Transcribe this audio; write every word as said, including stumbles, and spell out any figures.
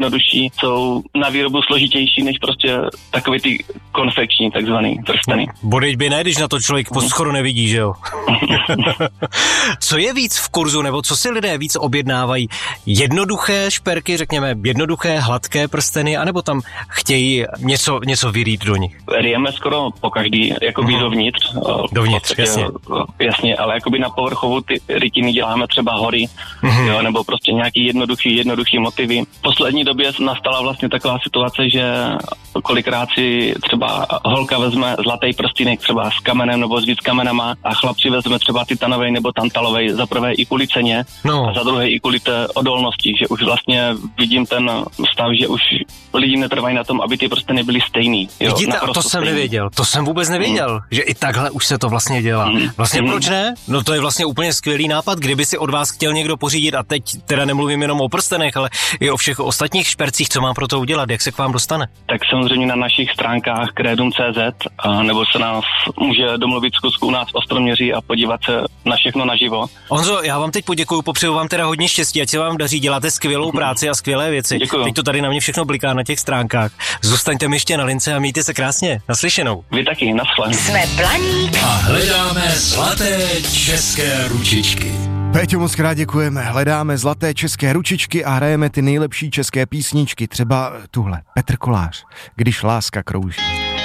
jednodušší, jsou na výrobu složitější než prostě takový ty konfekční takzvaný prsteny. Bodeď by ne, když na to člověk po schodu nevidí, že jo? Co je víc v kurzu, nebo co si lidé víc objednávají? Jednoduché šperky, řekněme, jednoduché, hladké prsteny, anebo tam chtějí něco, něco vyrýt do nich? Ryjeme skoro po každý, jakoby mm. dovnitř. Dovnitř, podstatě, jasně. Jasně, ale jakoby na povrchovou ty rytiny děláme třeba hory, mm. jo, nebo prostě nějaký jednoduchý, jednoduchý motivy. V poslední době nastala vlastně taková situace, že kolikrát si třeba holka vezme zlatý prstínek třeba s kamenem nebo s víc kamenama a chlapci vezme třeba titanovej nebo tantalovej za prvé i kvůli ceně no. a za druhé i kvůli té odolnosti, že už vlastně vidím ten stav, že už lidi netrvají na tom, aby ty prsteny byly stejný. Jo, vidíte, a to jsem stejný. nevěděl, to jsem vůbec nevěděl, mm. že i takhle už se to vlastně dělá. Mm. Vlastně mm. proč ne? No to je vlastně úplně skvělý nápad, kdyby si od vás chtěl někdo pořídit, a teď teda nemluvím jenom o prstenech, ale i o všech ostatních špercích, co mám pro to udělat, jak se k vám dostane? Tak samozřejmě na našich stránkách kredum tečka cé zet, nebo se nás může domluvit zkusku u nás v Ostroměří a podívat se na všechno naživo. Honzo, já vám teď poděkuju, popřeju vám teda hodně štěstí, ať se vám daří, děláte skvělou práci a skvělé věci. Děkuju. Teď to tady na mě všechno bliká na těch stránkách. Zůstaňte mi ještě na lince a mějte se krásně. Naslyšenou. Vy taky, naschle. Jsme Blaník a hledáme zlaté české ručičky. Péťo, moc krát děkujeme. Hledáme zlaté české ručičky a hrajeme ty nejlepší české písničky, třeba tuhle. Petr Kolář, Když láska krouží.